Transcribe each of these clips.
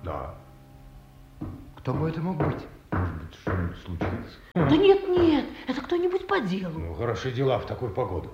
Да. Кто бы это мог быть? Может быть, что-нибудь случится? Да нет, нет, это кто-нибудь по делу. Ну, хорошие дела в такую погоду.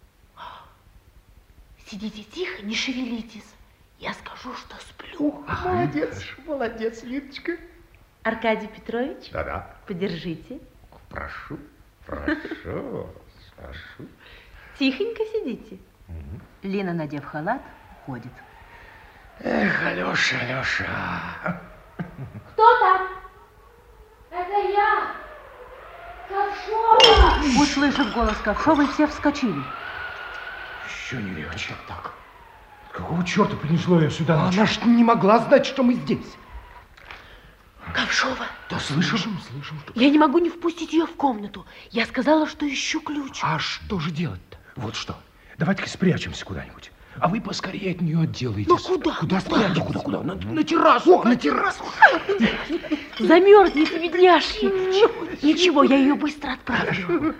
Сидите тихо, не шевелитесь. Я скажу, что сплю. Молодец, молодец, Лидочка. Аркадий Петрович, Да-да. подержите. Прошу, прошу. Тихонько сидите. Угу. Лена, надев халат, уходит. Эх, Алеша, Алеша. Кто там? Это я, Ковшова. Услышав голос Ковшовой, все вскочили. Еще не легче. Так. Какого черта принесло ее сюда? Она ж не могла знать, что мы здесь. Ковшова. Да слышим. Что... Я не могу не впустить ее в комнату. Я сказала, что ищу ключ. А что же делать-то? Вот что. Давайте-ка спрячемся куда-нибудь. А вы поскорее от нее отделаетесь. Ну куда? Куда спрячемся? Куда? На террасу. На террасу. Замерзнет, бедняжки. Ничего, я ее быстро отправлю.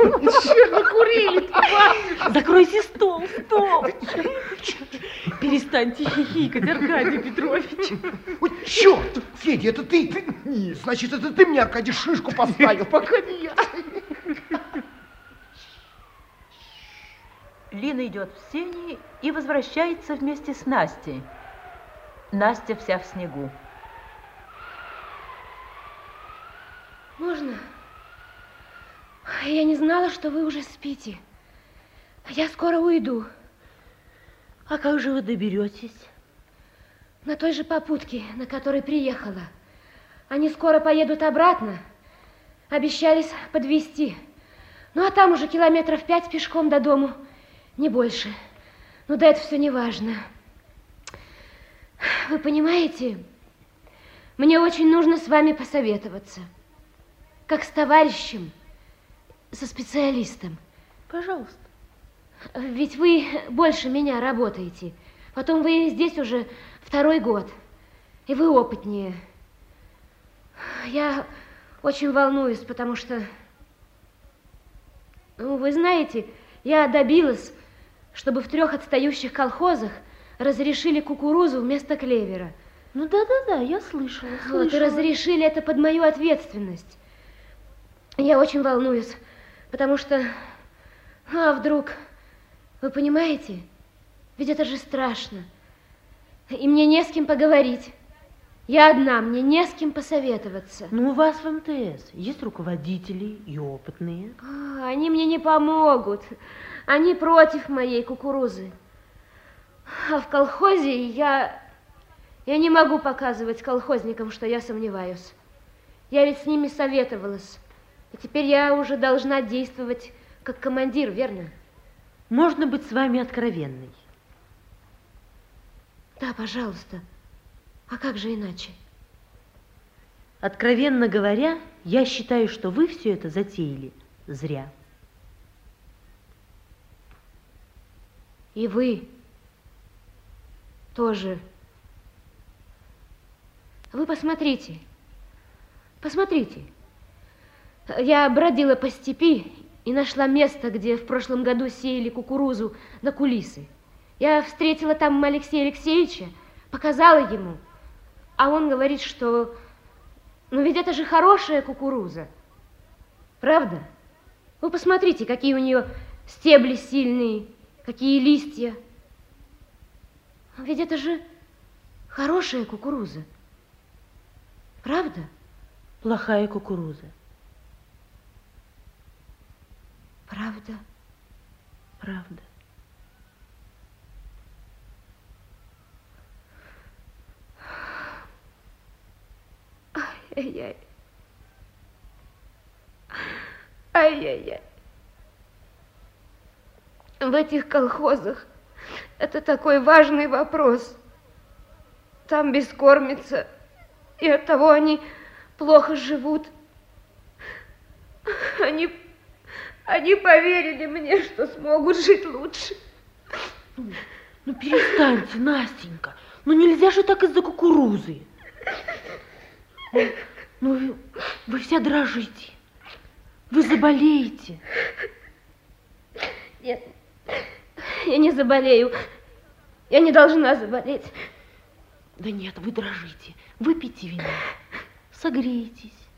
Накурили. Закройте стол. Перестаньте хихикать, Аркадий Петрович. Ой, черт! Федя, это ты? Значит, это ты мне, Аркадий, шишку поставил, пока не я. Лина идет в сени и возвращается вместе с Настей. Настя вся в снегу. Можно? Я не знала, что вы уже спите. Я скоро уйду. А как же вы доберетесь? На той же попутке, на которой приехала. Они скоро поедут обратно. Обещались подвезти. Ну, а там уже километров 5 пешком до дому. Не больше. Ну, да это все не важно. Вы понимаете, мне очень нужно с вами посоветоваться. Как с товарищем, со специалистом. Пожалуйста. Ведь вы больше меня работаете. Потом вы здесь уже 2-й год. И вы опытнее. Я очень волнуюсь, потому что... Ну, вы знаете, я добилась, чтобы в 3 отстающих колхозах разрешили кукурузу вместо клевера. Ну да, я слышала. Вот, и разрешили это под мою ответственность. Я очень волнуюсь, потому что... А вдруг... Вы понимаете? Ведь это же страшно. И мне не с кем поговорить. Я одна, мне не с кем посоветоваться. Ну, у вас в МТС есть руководители и опытные. Они мне не помогут. Они против моей кукурузы. А в колхозе я не могу показывать колхозникам, что я сомневаюсь. Я ведь с ними советовалась. И теперь я уже должна действовать как командир, верно? Можно быть с вами откровенной. Да, пожалуйста. А как же иначе? Откровенно говоря, я считаю, что вы все это затеяли зря. И вы тоже. Вы посмотрите. Посмотрите. Я бродила по степи и нашла место, где в прошлом году сеяли кукурузу на кулисы. Я встретила там Алексея Алексеевича, показала ему. А он говорит, что... Ну ведь это же хорошая кукуруза. Правда? Вы посмотрите, какие у нее стебли сильные, какие листья. Ведь это же хорошая кукуруза. Правда? Плохая кукуруза. Правда? Правда. Ай-яй-яй. Ай-яй-яй. В этих колхозах это такой важный вопрос. Там бескормица, и оттого они плохо живут. Они поверили мне, что смогут жить лучше. Ну перестаньте, Настенька. Ну нельзя же так из-за кукурузы. Ну вы вся дрожите. Вы заболеете. Нет, я не заболею. Я не должна заболеть. Да нет, вы дрожите. Выпейте вина. Согрейтесь.